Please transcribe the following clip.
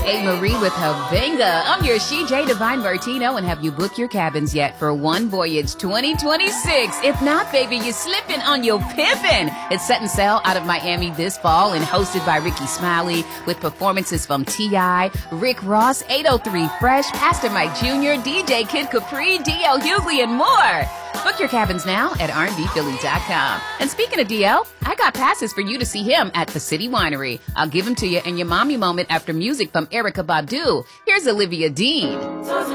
Hey, Marie with Havenga. I'm your CJ Divine Martino, and have you booked your cabins yet for One Voyage 2026? If not, baby, you're slipping on your pimpin'. It's set and sail out of Miami this fall and hosted by Ricky Smiley with performances from T.I., Rick Ross, 803 Fresh, Pastor Mike Jr., DJ Kid Capri, D.L. Hughley, and more. Book your cabins now at rnbphilly.com. And speaking of DL, I got passes for you to see him at the City Winery. I'll give them to you in your mommy moment after music from Erykah Badu. Here's Olivia Dean.